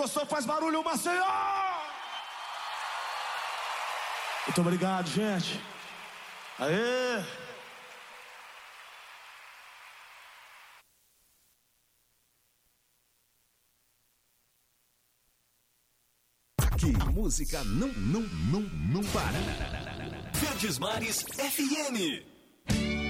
gostou, faz barulho, Maceió! Muito obrigado, gente. Aê! Aqui, música não para. Verdes Mares FM.